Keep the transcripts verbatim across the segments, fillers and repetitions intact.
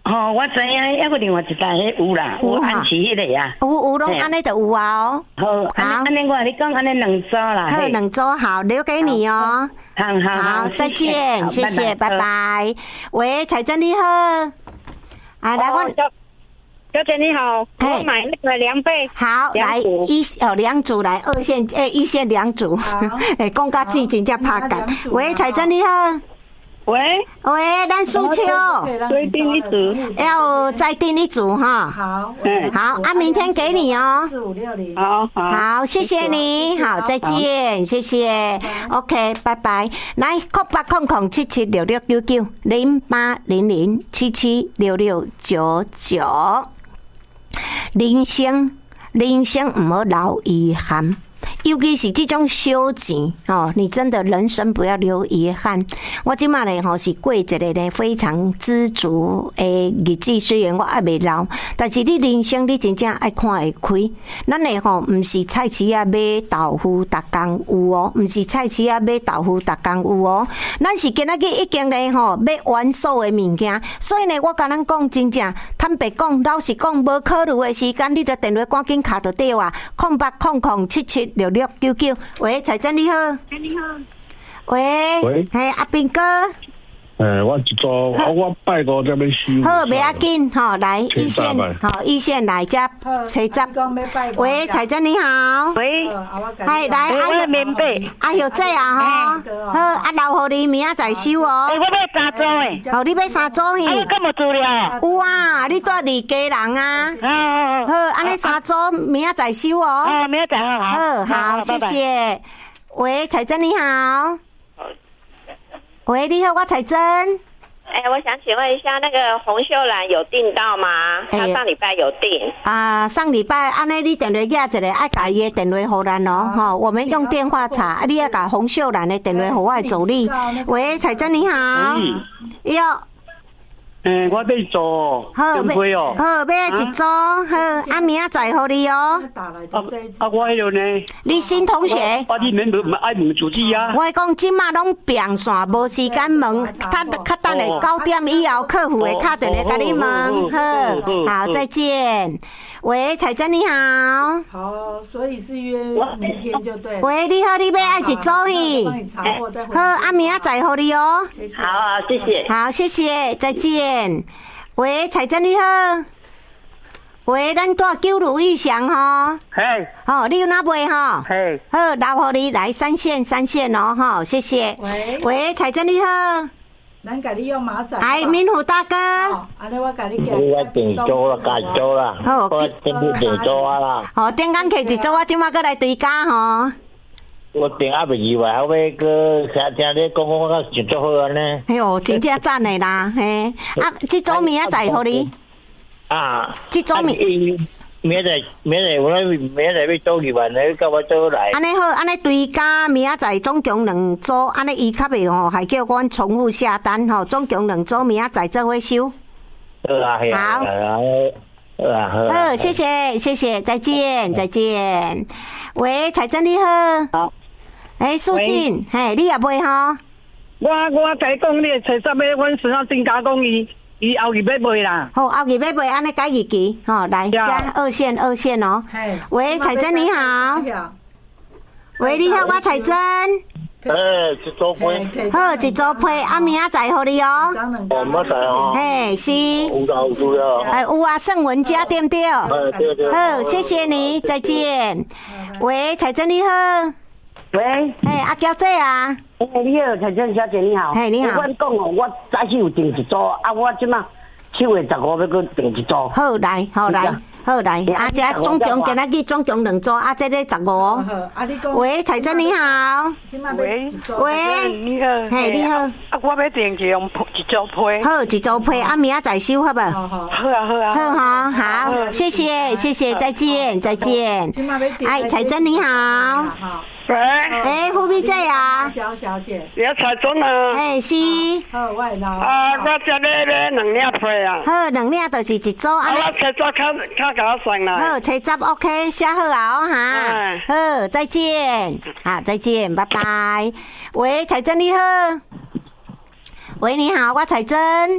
哦，我知影，还有另外一台迄有啦，有安琪迄个啊， 有有拢安尼就有啊哦。 好，安尼我跟你讲，安尼两组啦。 好，两组好，留给你哦。 好好好，再见，谢谢，拜拜。喂，彩珍你好，啊，来我。 小姐你好，我买那个凉被。 好，来一哦两组来二线诶一线两组，诶讲到字真正拍干。喂，彩珍你好。 喂喂，咱诉求再订一组， 要再订一组哈。 好， 嗯， 好，啊，明天给你哦。 四五六零， 好好， 好，谢谢你，好，再见，谢谢 ，OK， 拜拜。来，空八空空七七六六九九零八零零七七六六九九，人生人生唔好留遗憾。尤其是这种小钱哦，你真的人生不要留遗憾。我即马咧吼是过一个咧非常知足诶日子，虽然我还未老，但是你人生你真正爱看会开。咱诶吼毋是菜市啊买豆腐逐工有哦，毋是菜市啊买豆腐逐工有哦。咱是今仔日已经咧吼要完所诶物件，所以呢，我甲咱讲真正坦白讲，老实讲，无考虑诶时间，你着电话赶紧卡就对啊，空八空空七七六六九九，喂，彩珍你好。 你好。 喂。 喂。 嘿，阿斌哥。 诶，我一组，我我拜五才要收。 好，袂要紧，吼，来一线，吼，一线来只吹十。喂，彩珍你好。 喂。 嗨，来， 我的棉被。 啊，有这啊，吼。好，啊，留互你明仔载收哦。 我要三组诶。 哦，你要三组去？ 啊，敢无资料？ 有啊，你住伫家人啊。 好。 好，安尼三组明仔载收哦。 哦，明仔载好好。 好，好，谢谢。喂，彩珍你好。喂，你好，我彩珍。 哎、欸，我想请问一下，那个洪秀兰有订到吗？他上礼拜有订。 啊，上礼拜安尼你电话寄一个，爱甲伊的电话互咱哦，吼，我们用电话查，你要甲洪秀兰的电话互我的助理。喂，彩珍你好。要。 诶，我要做电话哦。好，要一组，好，啊明仔载互你哦。 啊啊，我迄个呢？ 你新同学。 我你免问爱问主持啊。 我讲即马拢变线，无时间问，较较等下九点以后，客户会敲电话甲你问。好，好，再见。喂，彩珍你好。 好，所以是约明天就对了。 喂，你好，你要爱一组去？好，啊明仔载互你哦。 好好，谢谢。 好，谢谢，再见。喂，彩珍你好。喂，咱住九如意祥吼。 嘿。 哦，你有哪买吼？ 嘿。 好，留互你来三线三线哦，吼，谢谢。 喂。 喂，彩珍你好。 咱甲你用马仔。 哎，民虎大哥。 安尼我甲你讲。 我订租啦，加租啦。 好， 我订你订租啊啦。 好，顶工客一组，我即马过来追加吼。 我订还未意外，后尾个听听你讲，我觉真足好安尼。 哎呦，真正赞的啦，嘿！啊，这组明仔载互你。 啊。 这组明。 明仔明仔我明仔要做二万，你甲我做来。 安尼好，安尼追加明仔载总共两组，安尼伊较袂吼，还叫阮重复下单吼，总共两组明仔载做伙收。 好啊，好。好啊，好。 好，谢谢，谢谢，再见，再见。喂，彩珍你好。 好。 哎，苏静，嘿，你也买吼？ 我我甲你讲，你找啥物？阮身上增加讲伊伊后日要买啦。 好，后日要买，安尼改日期，吼，来加二线二线哦。喂，彩珍你好。喂，你好，我彩珍。 诶，一组批。 好，一组批，啊明仔载互你哦。 哦，明仔载哦。 嘿，是。 有啦，有资料。 哎，有啊，盛文家对不对？ 哎，对对。 好，谢谢你，再见。喂，彩珍你好。 喂。 哎，阿娇姐啊。 哎，你好，彩珍小姐你好。 哎，你好。 我讲哦，我早起有订一组，啊，我即马七月十五要搁订一组。 好来，好来。好来，啊，这总共今仔日总共两组，啊，这个十五。 啊，你讲。 喂，彩珍你好。 喂。 喂。 你好。 嘿，你好。 啊，我要订一用一组批。 好，一组批，啊，明仔载收好不？ 好好。 好啊，好啊。 好哈，好，谢谢，谢谢，再见，再见。哎，彩珍你好。 好。 喂。 哎，富美姐啊。 娇小姐。 你要彩珍啊？ 哎，是。 好，我来。 啊，我这里咧两领批啊。 好，两领就是一组。 啊，我车纸较较甲我送来。 好，车纸 OK， 写好啊哦哈。好，再见。好，再见，拜拜。喂，彩珍你好。喂，你好，我彩珍。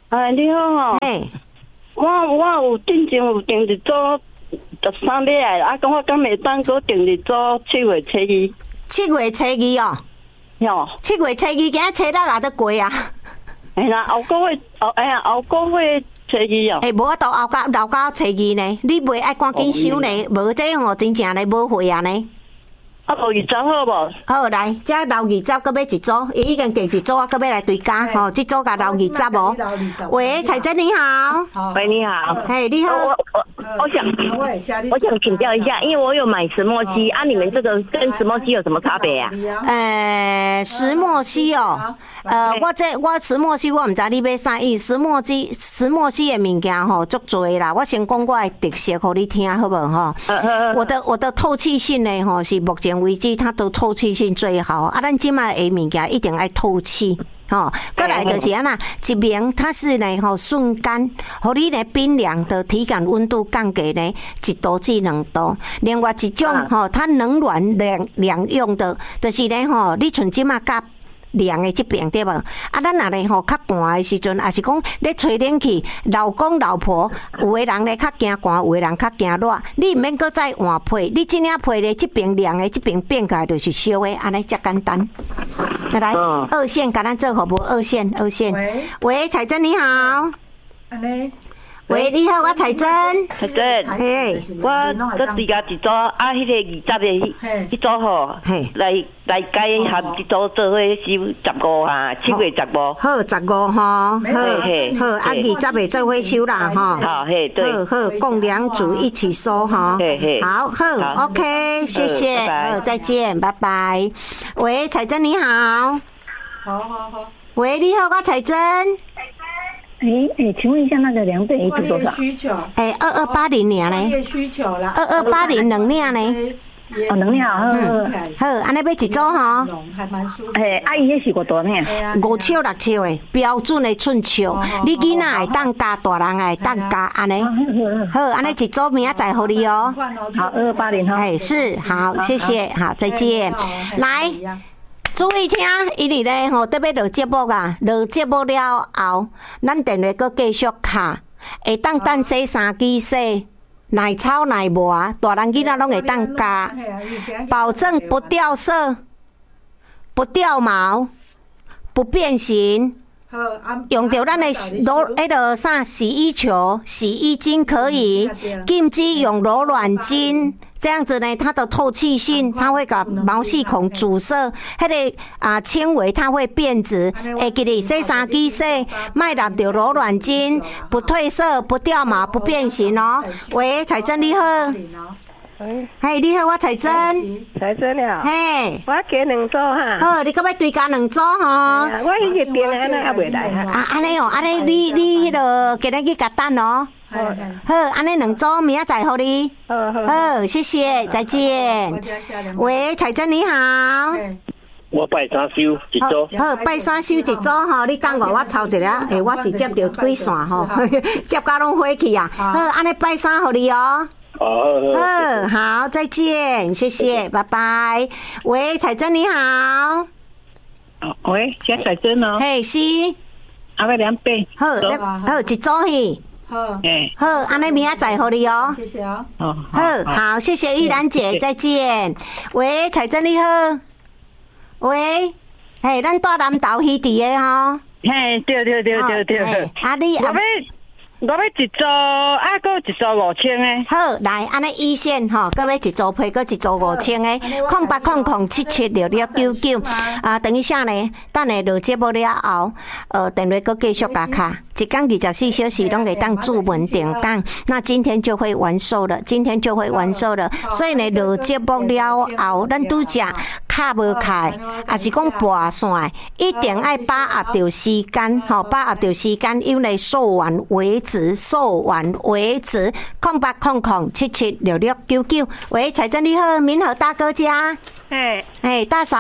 哎，你好哦。 嘿， 我我有进前有订一组十三礼来，啊，讲我敢袂当搁订一组七月初二。 七月初二哦， 哟， 七月初二今仔初六也得过啊。 哎呀，后个月后哎呀，后个月初二哦。 诶，无法度后到留到初二呢，你袂爱赶紧收呢，无这样吼真正来无货啊呢。 啊，无二十好无？ 好来，这留二十，搁要一组，伊已经订一组，搁要来对加吼，这组甲留二十无？喂，彩珍你好。 喂，你好。 嘿，你好。 我我我想我想请教一下，因为我有买石墨烯啊，你们这个跟石墨烯有什么差别啊？ 呃，石墨烯哦，呃，我这我石墨烯我唔知你买啥意，石墨烯石墨烯的物件吼足多啦。我先讲我的特色，互你听好无吼？我的我的透气性呢吼是目前为止它都透气性最好啊。咱即卖的物件一定爱透气。哦，过来就是安那，一面它是呢吼瞬间，互你呢冰凉的体感温度降低呢一度至两度。另外一种吼，它冷暖两两用的，就是呢吼，你像即马甲凉的这边对无？啊，咱若呢吼较寒的时阵，也是讲咧吹冷气，老公老婆有的人咧较惊寒，有的人较惊热，你毋免搁再换被，你真正被咧这边凉的，这边变起来就是烧的，安尼才简单。来，二线，甲咱做好无？二线，二线。喂，喂，彩珍你好。 安尼。 喂，你好，我彩珍。 彩珍， 嘿， 我搁自家一组啊，迄个二十个迄组吼，来来改含一组做伙收十五啊，七月十五。 好，十五吼，好，好，啊，二十个做伙收啦，吼。 好，嘿，对。 好好，共两组一起收哈。 嘿嘿。 好，好 ，OK， 谢谢，好，再见，拜拜。喂，彩珍你好。 好好好。 喂，你好，我彩珍。 哎哎，请问一下，那个两倍一直多少？ 需求。 哎，二二八零年呢？ 业需求啦。 二二八零能量呢？ 哦，能量好。 好，安尼买一组哈。 还蛮舒服。 哎，阿姨那是多多呢？ 五尺六尺的标准的寸尺，你囡仔会当加，大人会当加，安尼。好，安尼一组明仔载互你哦。 好，二二八零哈。 哎，是，好，谢谢，好，再见。来。注意听，因为咧吼，特别落节目啊，落节目了后，咱电话阁继续卡，会当等洗三支洗，奶草奶沫，大人囡仔拢会当加，保证不掉色、不掉毛、不变形。用到咱的柔迄个啥洗衣球、洗衣精可以，禁止用柔软巾。这样子呢，它的透气性，它会把毛细孔阻塞，迄个啊纤维它会变质。会记得洗三支洗，卖染到柔软巾，不褪色、不掉毛、不变形哦。喂，彩珍你好。嘿，你好，我彩珍。 彩珍了。嘿，我加两组哈。 好，你可要追加两组吼？ 我迄个订安尼还袂来哈。 啊，安尼哦，安尼你你迄个今日去甲等哦。好，安尼两组明仔载互你。好好。好，谢谢，再见。喂，彩珍你好。 我拜三收一组。 好，拜三收一组吼，你等我，我抄一下。诶，我是接到几线吼，接到拢火去啊。好，安尼拜三互你哦。哦，好，再见，谢谢，拜拜。喂，彩珍你好。 喂，小彩珍哦。 嘿，是。 阿要两杯。 好，好，一组去。 好， 好，安尼明仔载互你哦。 谢谢哦。 好，好，谢谢玉兰姐，再见。喂，彩珍你好。喂，嘿，咱大南投鱼池的吼。 嘿，对对对对对。 啊，你啊。 我要一组，啊，搁一组五千诶。 好，来，安尼一线吼，搁要一组配，搁一组五千诶，空八空空七七六六九九啊，等一下呢，等下落节目了后，呃，电话搁继续加卡，一天二十四小时拢会当注文点讲，那今天就会完售了，今天就会完售了，所以呢，落节目了后，咱拄只卡无开，也是讲跋线，一定爱把握到时间，吼，把握到时间，因为售完为止，售完为止，空八空空七七六六九九。喂，彩珍你好，民和大哥家。 哎哎，大嫂。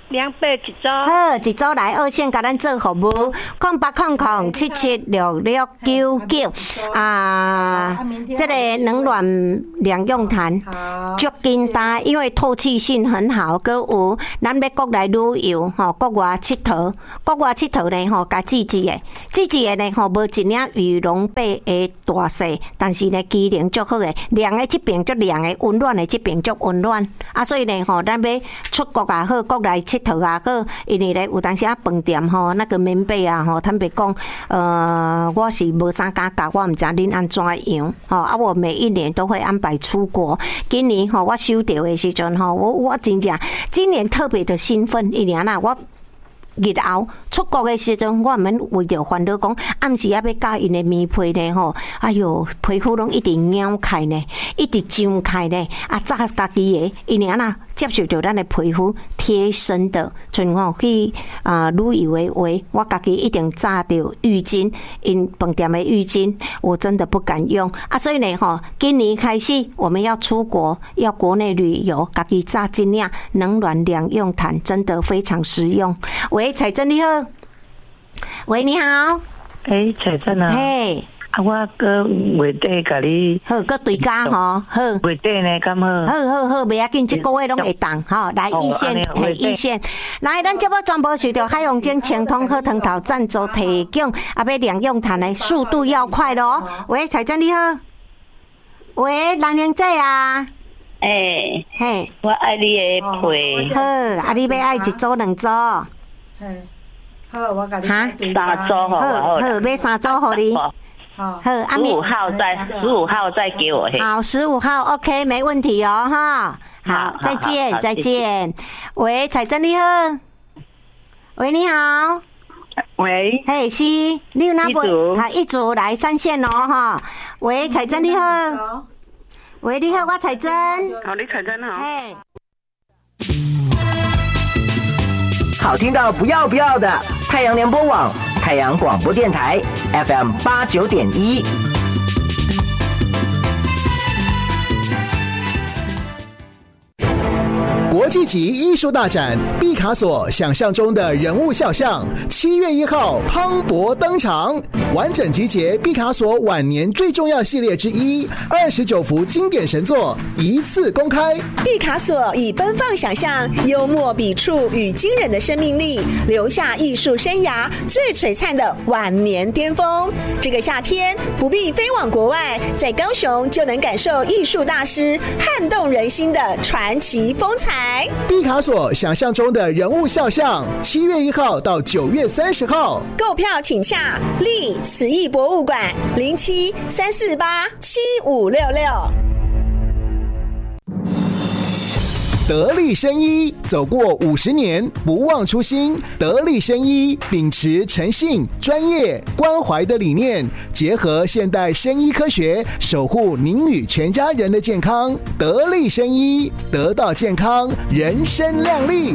两百一组。 好，一组来二线甲咱做服务，空八空空七七六六九九啊，这个冷暖两用毯足简单，因为透气性很好。搁有咱要国内旅游吼，国外佚佗，国外佚佗呢吼，加自制的，自制的呢吼，无一领羽绒被的大细，但是呢机能足好的，凉的这边足凉的，温暖的这边足温暖啊，所以呢吼，咱要出国也好，国内佚佗也好，因为咧有当时啊饭店吼，那个棉被啊吼，坦白讲，呃，我是无啥敢教，我毋知恁安怎样吼，啊，我每一年都会安排出国。今年吼，我收到的时阵吼，我我真正今年特别的兴奋，因为安那我。日后出国的时阵，我免为着烦恼讲，暗时啊要教因的棉被呢吼，哎哟，皮肤拢一直咬开呢，一直张开呢，啊炸家己的，因为安那接受到咱的皮肤贴身的，像吼去啊旅游的话，我家己一定炸到浴巾，因饭店的浴巾，我真的不敢用啊，所以呢吼，今年开始我们要出国，要国内旅游，家己炸一领冷暖两用毯，真的非常实用。喂，彩珍你好。喂，你好。 诶、欸，彩珍啊。嘿。啊，我搁月底甲你。好， 搁对家吼。好。 月底呢，咁好。 好好好，袂要紧，一个月拢会当。吼，来一线，嘿，一线。来，咱节目全部受到海洋精清通好汤头赞助提供，啊，要两用毯的速度要快咯。喂，彩珍你好。喂，蓝玲仔啊。 诶、欸，嘿，我爱你的被。 好，啊，你要爱一组两组。 嘿，好，我甲你三组好， 好，好，买三组互你。 好， 好， 十五号再十五号再给我。 好，十五号 OK， 没问题哦，哈。好，再见，再见。喂，彩珍你好。喂，你好。 喂， 嘿，是，你有哪位？好，一组来上线哦，哈。喂，彩珍你好。喂，你好，我彩珍。 好，你彩珍好。嘿。 好听到不要不要的，太阳联播网、太阳广播电台 F M 八九点一。 国际级艺术大展毕卡索想象中的人物肖像，七月一号磅礴登场，完整集结毕卡索晚年最重要系列之一，二十九幅经典神作一次公开。 毕卡索以奔放想象、幽默笔触与惊人的生命力，留下艺术生涯最璀璨的晚年巅峰。这个夏天不必飞往国外，在高雄就能感受艺术大师撼动人心的传奇风采。 毕卡索想象中的人物肖像，七月一号到九月三十号， 购票请洽立慈艺博物馆零七三四八七五六六。 得力生医走过五十年，不忘初心。得力生医秉持诚信、专业、关怀的理念，结合现代生医科学，守护您与全家人的健康。得力生医，得到健康，人生亮丽。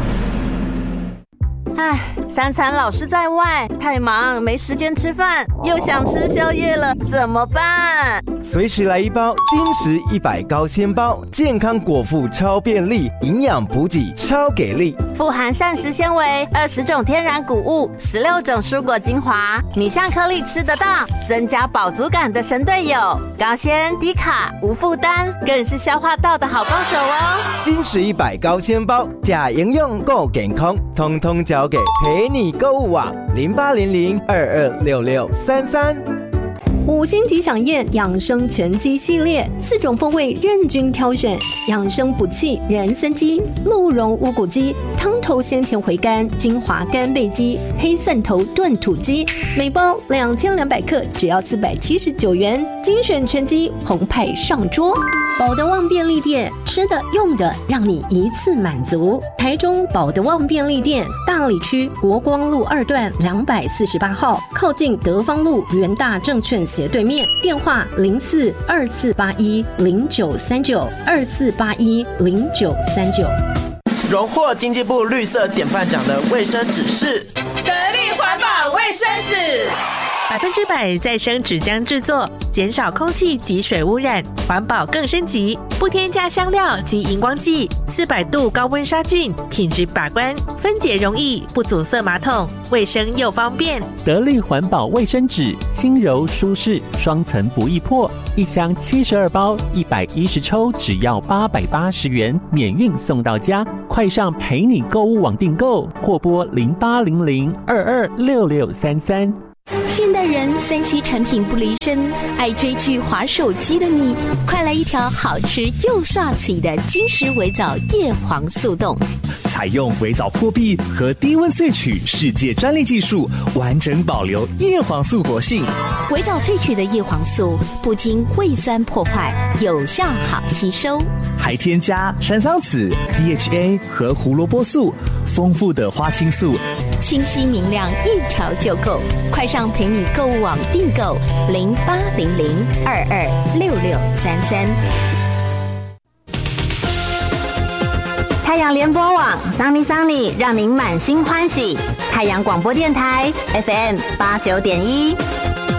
唉，三餐老是在外，太忙没时间吃饭，又想吃宵夜了，怎么办？ 随时来一包金石一百高纤包，健康果腹超便利，营养补给超给力， 富含膳食纤维，二十种天然谷物，十六种蔬果精华，米香颗粒吃得到，增加饱足感的神队友，高纤低卡无负担，更是消化道的好帮手哦。 金石一百高纤包，假营养够健康，通通交给陪你购物网零八零零二二六六三三。 五星级享宴养生全鸡系列，四种风味任君挑选，养生补气人参鸡、鹿茸乌骨鸡、汤头鲜甜回甘精华干贝鸡、黑蒜头炖土鸡，每包两千两百克，只要四百七十九元，精选全鸡澎湃上桌。保德旺便利店，吃的用的让你一次满足。台中保德旺便利店大里区国光路二段两百四十八号，靠近德芳路元大证券斜对面，电话零四二四八一零九三九二四八一零九三九。 荣获经济部绿色典范奖的卫生纸是得力环保卫生纸。 百分之百再生纸浆制作，减少空气及水污染，环保更升级，不添加香料及荧光剂，四百度高温杀菌，品质把关，分解容易，不阻塞马桶，卫生又方便。 得力环保卫生纸，轻柔舒适，双层不易破，一箱七十二包，一百一十抽，只要八百八十元，免运送到家。快上陪你购物网订购，或拨零八零零二二六六三三。 现代人三 C 产品不离身，爱追剧滑手机的你，快来一条好吃又帅气的金石微藻叶黄素冻。 采用微藻破壁和低温萃取世界专利技术，完整保留叶黄素活性。 微藻萃取的叶黄素不经胃酸破坏，有效好吸收， 还添加山桑子、D H A 和胡萝卜素，丰富的花青素， 清晰明亮，一条就够。快上陪你购物网订购零八零零二二六六三三。 太阳联播网桑尼桑尼，让您满心欢喜。太阳广播电台 F M 八九点一。